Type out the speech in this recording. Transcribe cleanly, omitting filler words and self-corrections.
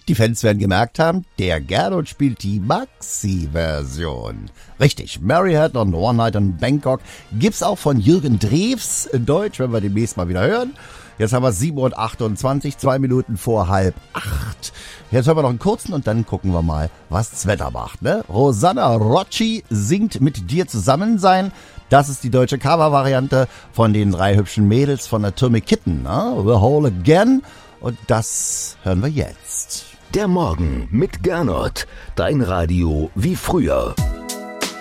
Die Fans werden gemerkt haben, der Gernot spielt die Maxi-Version. Richtig, Mary Had und One Night in Bangkok gibt's auch von Jürgen Drews in Deutsch, wenn wir demnächst mal wieder hören. Jetzt haben wir 7:28, 2 Minuten vor 7:30. Jetzt hören wir noch einen kurzen und dann gucken wir mal, was das Wetter macht. Ne? Rosanna Rocci singt Mit dir zusammen sein. Das ist die deutsche Cover-Variante von den 3 hübschen Mädels von Atomic Kitten. Ne? The Whole Again. Und das hören wir jetzt. Der Morgen mit Gernot. Dein Radio wie früher.